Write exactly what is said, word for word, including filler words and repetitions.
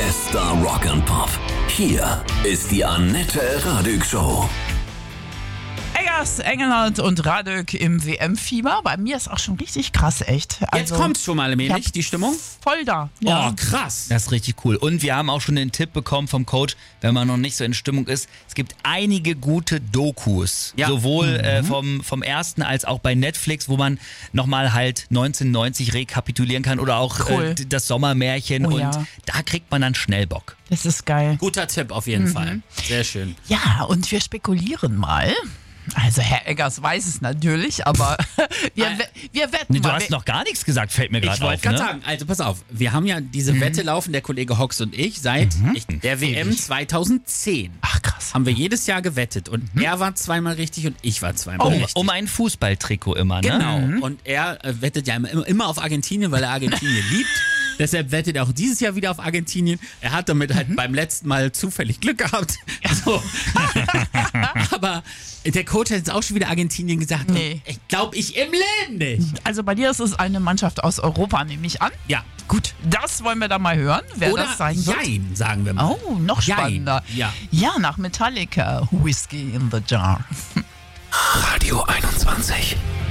Bester Rock and Pop. Hier ist die Annette Radig Show. Eggers, Engelhardt und Radök im W M-Fieber. Bei mir ist auch schon richtig krass, echt. Also, jetzt kommt schon mal allmählich, die Stimmung. Voll da. Ja. Oh, krass. Das ist richtig cool. Und wir haben auch schon den Tipp bekommen vom Coach, wenn man noch nicht so in Stimmung ist, es gibt einige gute Dokus. Ja. Sowohl mhm. äh, vom, vom ersten als auch bei Netflix, wo man nochmal halt neunzehnhundertneunzig rekapitulieren kann oder auch cool. äh, das Sommermärchen. Oh, und ja. da kriegt man dann schnell Bock. Das ist geil. Guter Tipp auf jeden mhm. Fall. Sehr schön. Ja, und wir spekulieren mal. Also Herr Eggers weiß es natürlich, aber wir, wir wetten nee, du mal. hast noch gar nichts gesagt, fällt mir gerade auf. Ich wollte gerade ne? sagen, also pass auf, wir haben ja diese mhm. Wette laufen, der Kollege Hox und ich, seit mhm. ich, der W M zweitausendzehn. Ach krass. Haben wir jedes Jahr gewettet und mhm. er war zweimal richtig und ich war zweimal oh, richtig. Um ein Fußballtrikot immer, ne? Genau, mhm. und er äh, wettet ja immer, immer auf Argentinien, weil er Argentinien liebt. Deshalb wettet er auch dieses Jahr wieder auf Argentinien. Er hat damit halt mhm. beim letzten Mal zufällig Glück gehabt. So. Aber der Coach hat jetzt auch schon wieder Argentinien gesagt. Nee. Ich glaube ich im Leben nicht. Also bei dir ist es eine Mannschaft aus Europa, nehme ich an. Ja. Gut, das wollen wir dann mal hören, wer Oder das sein wird. Jein, sagen wir mal. Oh, noch Jein. spannender. Ja. Ja, nach Metallica, Whiskey in the Jar. Radio einundzwanzig.